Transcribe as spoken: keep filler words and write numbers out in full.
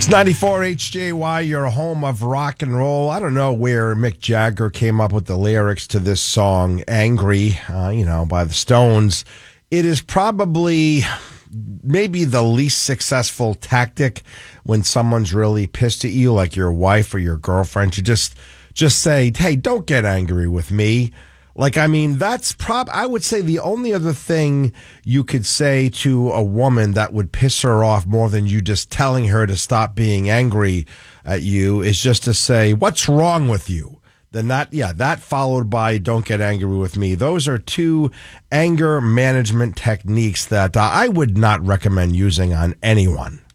It's ninety-four H J Y, your home of rock and roll. I don't know where Mick Jagger came up with the lyrics to this song, Angry, uh, you know, by the Stones. It is probably maybe the least successful tactic when someone's really pissed at you, like your wife or your girlfriend, to just just say, hey, don't get angry with me. Like, I mean, that's prob. I would say the only other thing you could say to a woman that would piss her off more than you just telling her to stop being angry at you is just to say, what's wrong with you? Then that, yeah, that followed by don't get angry with me. Those are two anger management techniques that uh, I would not recommend using on anyone.